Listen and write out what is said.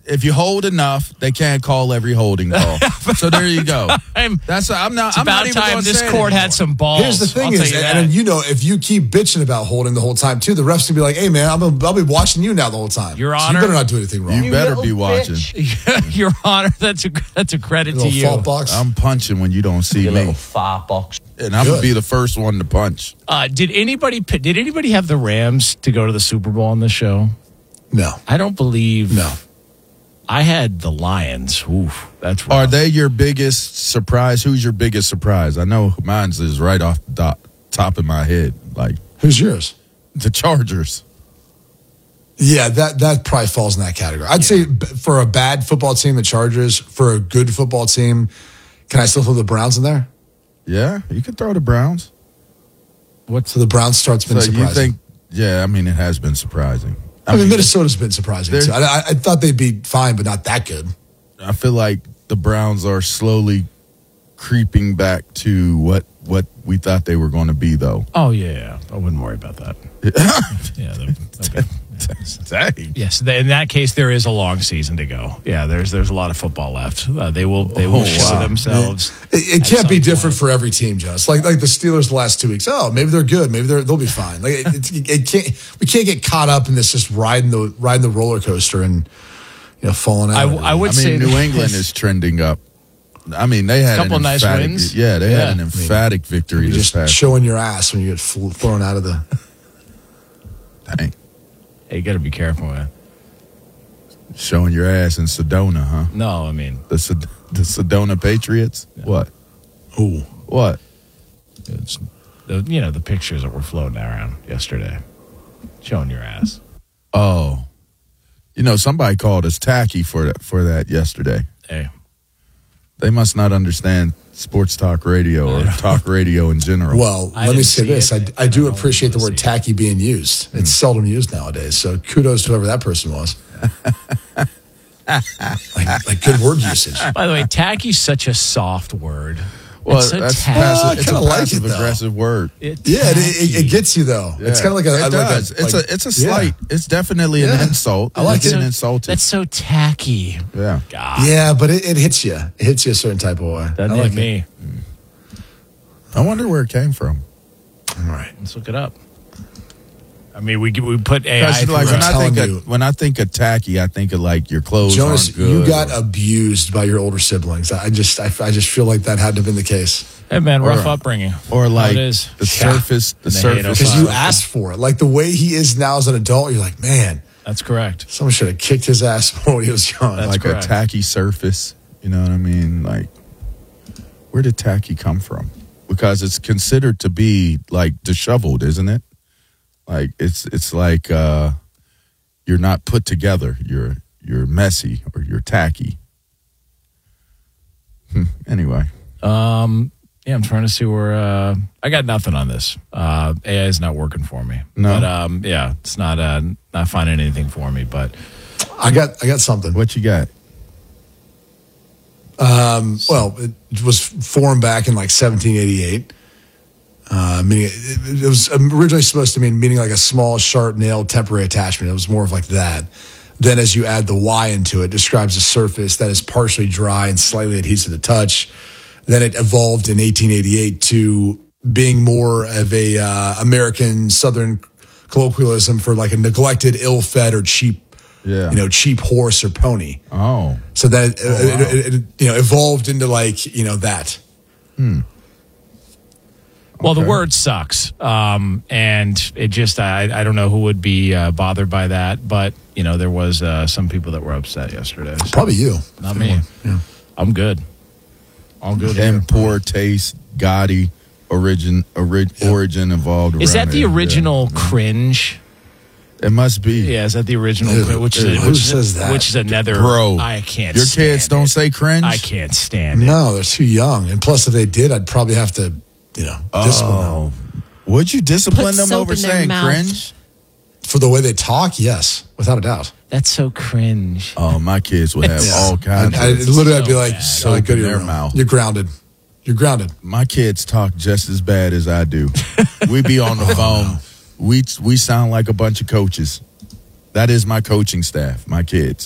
if you hold enough, they can't call every holding call. So there you go. I'm not even time this court had some balls. Here's the thing and if you keep bitching about holding the whole time too, the refs will be like, "Hey man, I'll be watching you now the whole time. Your so Honor, you better not do anything wrong. You better be watching. Your Honor, that's a credit to you. Fault box. I'm punching when you don't see me. Fart box. And I'm gonna be the first one to punch. Did anybody have the Rams to go to the Super Bowl on the show? No, I don't believe. No. I had the Lions. Oof, that's rough. Are they your biggest surprise? Who's your biggest surprise? I know mine's is right off the top of my head. Like, who's yours? The Chargers. Yeah, that probably falls in that category. I'd say for a bad football team, the Chargers. For a good football team, can I still throw the Browns in there? Yeah, you could throw the Browns. So the Browns start's been surprising. You think? Yeah, I mean, it has been surprising. I mean, Minnesota's been surprising too. I thought they'd be fine, but not that good. I feel like the Browns are slowly creeping back to what we thought they were going to be, though. Oh yeah, I wouldn't worry about that. Dang. Yes, in that case, there is a long season to go. Yeah, there's a lot of football left. They will show themselves. It can't be different for every team, Just like the Steelers the last 2 weeks. Oh, maybe they're good. Maybe they'll be fine. Like it can't. We can't get caught up in this just riding the roller coaster and falling out. I would say New England is trending up. I mean, they had a couple nice wins. Yeah, they had an emphatic victory. Just showing your ass when you get thrown out of the. Dang. Hey, you got to be careful, man. Showing your ass in Sedona, huh? No, I mean the Sedona Patriots. Yeah. What? Ooh, what? It's the pictures that were floating around yesterday, showing your ass. Oh, somebody called us tacky for that yesterday. Hey, they must not understand sports talk radio or talk radio in general. Well, let me say this. I do appreciate the word tacky being used. It's seldom used nowadays. So kudos to whoever that person was. like good word usage. By the way, tacky's such a soft word. Well, it's a passive-aggressive word. It gets you, though. Yeah. It's kind of like it does. It's a slight. It's definitely an insult. I like it. Insulted. That's so tacky. Yeah. God. Yeah, but it hits you. It hits you a certain type of way. Doesn't hit me. I wonder where it came from. All right. Let's look it up. I mean, we put AI. Like when I think of tacky, I think of like your clothes. Jonas, aren't good you got abused by your older siblings. I just feel like that had to have been the case. Hey man, rough upbringing. Or like the surface because you asked for it. Like the way he is now as an adult, you're like, man, that's correct. Someone should have kicked his ass when he was young. That's like correct. A tacky surface. You know what I mean? Like, where did tacky come from? Because it's considered to be like disheveled, isn't it? Like it's like you're not put together. You're messy or you're tacky. Anyway, I'm trying to see where I got nothing on this. AI is not working for me. No, but it's not finding anything for me. But I got something. What you got? Well, it was formed back in like 1788. Meaning it was originally supposed to meaning like a small, sharp nail temporary attachment. It was more of like that. Then as you add the Y into it, describes a surface that is partially dry and slightly adhesive to touch. Then it evolved in 1888 to being more of a American Southern colloquialism for like a neglected, ill-fed, or cheap, cheap horse or pony. Oh, so that it evolved into like that. Well, the word sucks, and it just I don't know who would be bothered by that, but there was some people that were upset yesterday. So. Probably you, not me. Yeah. I'm good. All good. And poor taste, gaudy origin involved. Is that the original cringe? It must be. Yeah, is that the original? Who says that? Which is another. Bro, I can't. Your kids don't say cringe. I can't stand it. No, they're too young, and plus, if they did, I'd probably have to. Discipline them. Would you discipline them over saying cringe? For the way they talk, yes, without a doubt. That's so cringe. Oh, my kids would have all kinds. I'd be like, soap in their mouth. You're grounded. You're grounded. My kids talk just as bad as I do. We be on the phone. We sound like a bunch of coaches. That is my coaching staff, my kids.